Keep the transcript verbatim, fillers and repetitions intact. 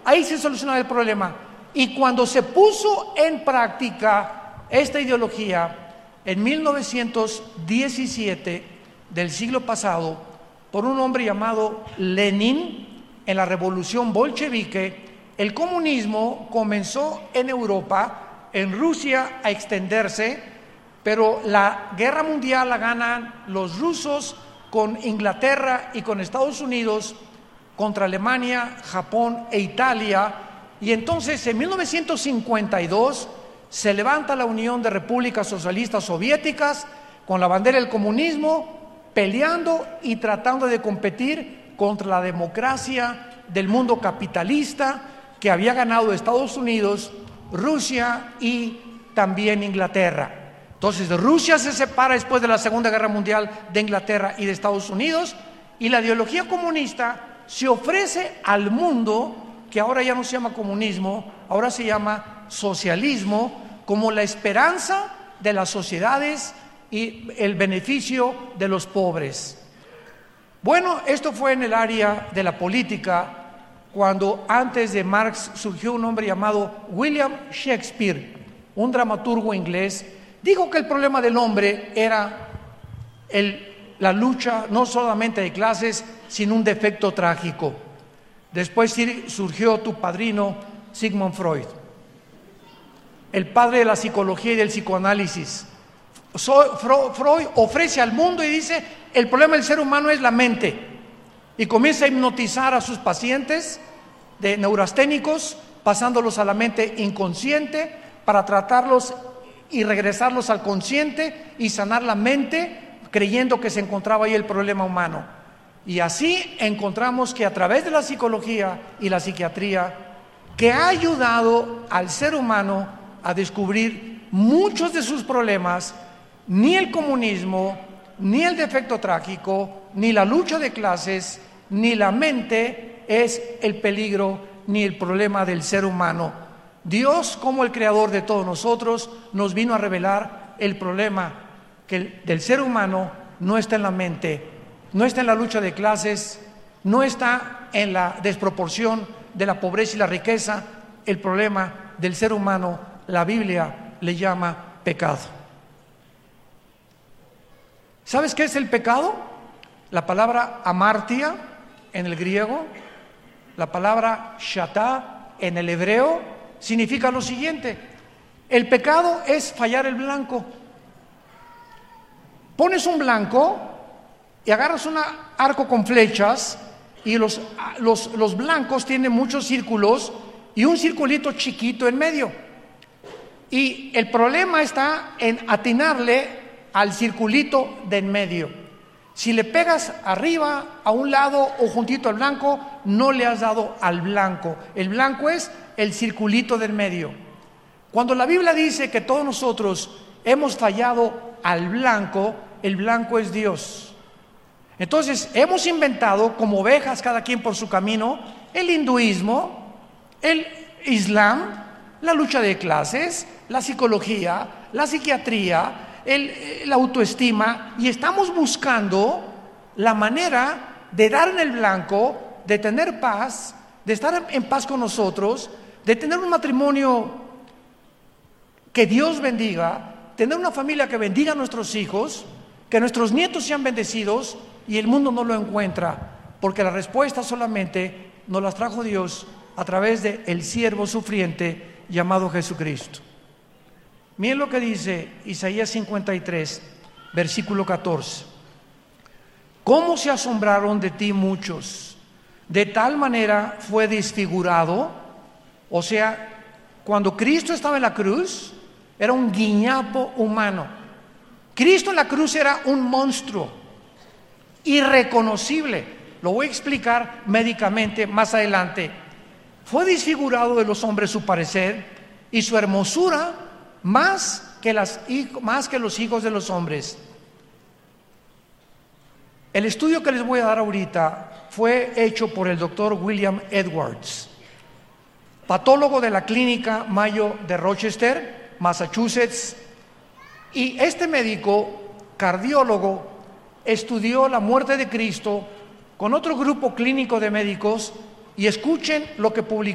ahí se solucionaba el problema. Y cuando se puso en práctica esta ideología, en mil novecientos diecisiete del siglo pasado, por un hombre llamado Lenin, en la revolución bolchevique, el comunismo comenzó en Europa, en Rusia, a extenderse, pero la guerra mundial la ganan los rusos con Inglaterra y con Estados Unidos contra Alemania, Japón e Italia. Y entonces en mil novecientos cincuenta y dos se levanta la Unión de Repúblicas Socialistas Soviéticas con la bandera del comunismo, peleando y tratando de competir contra la democracia del mundo capitalista que había ganado Estados Unidos, Rusia y también Inglaterra. Entonces Rusia se separa después de la Segunda Guerra Mundial de Inglaterra y de Estados Unidos, y la ideología comunista se ofrece al mundo, que ahora ya no se llama comunismo, ahora se llama socialismo, como la esperanza de las sociedades y el beneficio de los pobres. Bueno, esto fue en el área de la política, cuando antes de Marx surgió un hombre llamado William Shakespeare, un dramaturgo inglés. Dijo que el problema del hombre era el, la lucha no solamente de clases, sino un defecto trágico. Después surgió tu padrino Sigmund Freud, el padre de la psicología y del psicoanálisis. Freud ofrece al mundo y dice: el problema del ser humano es la mente, y comienza a hipnotizar a sus pacientes de neurasténicos, pasándolos a la mente inconsciente para tratarlos y regresarlos al consciente y sanar la mente, creyendo que se encontraba ahí el problema humano. Y así encontramos que a través de la psicología y la psiquiatría, que ha ayudado al ser humano a descubrir muchos de sus problemas, ni el comunismo, ni el defecto trágico, ni la lucha de clases, ni la mente es el peligro ni el problema del ser humano. Dios, como el creador de todos nosotros, nos vino a revelar el problema que el, del ser humano no está en la mente, no está en la lucha de clases, no está en la desproporción de la pobreza y la riqueza. El problema del ser humano, la Biblia le llama pecado. ¿Sabes qué es el pecado? La palabra amartia en el griego, la palabra shatá en el hebreo, significa lo siguiente: el pecado es fallar el blanco. Pones un blanco y agarras un arco con flechas, y los, los, los blancos tienen muchos círculos y un circulito chiquito en medio. Y el problema está en atinarle al circulito de en medio. Si le pegas arriba, a un lado o juntito al blanco, no le has dado al blanco. El blanco es el circulito del medio. Cuando la Biblia dice que todos nosotros hemos fallado al blanco, el blanco es Dios. Entonces hemos inventado como ovejas, cada quien por su camino, el hinduismo, el islam, la lucha de clases, la psicología, la psiquiatría, el, la autoestima, y estamos buscando la manera de dar en el blanco, de tener paz, de estar en paz con nosotros, de tener un matrimonio que Dios bendiga, tener una familia que bendiga a nuestros hijos, que nuestros nietos sean bendecidos, y el mundo no lo encuentra, porque la respuesta solamente nos las trajo Dios a través de el siervo sufriente llamado Jesucristo. Miren lo que dice Isaías cincuenta y tres, versículo catorce. ¿Cómo se asombraron de ti muchos? De tal manera fue desfigurado. O sea, cuando Cristo estaba en la cruz, era un guiñapo humano. Cristo en la cruz era un monstruo, irreconocible. Lo voy a explicar médicamente más adelante. Fue desfigurado de los hombres su parecer, y su hermosura más que, las, más que los hijos de los hombres. El estudio que les voy a dar ahorita fue hecho por el doctor William Edwards, patólogo de la clínica Mayo de Rochester, Massachusetts, y este médico cardiólogo estudió la muerte de Cristo con otro grupo clínico de médicos, y escuchen lo que publicó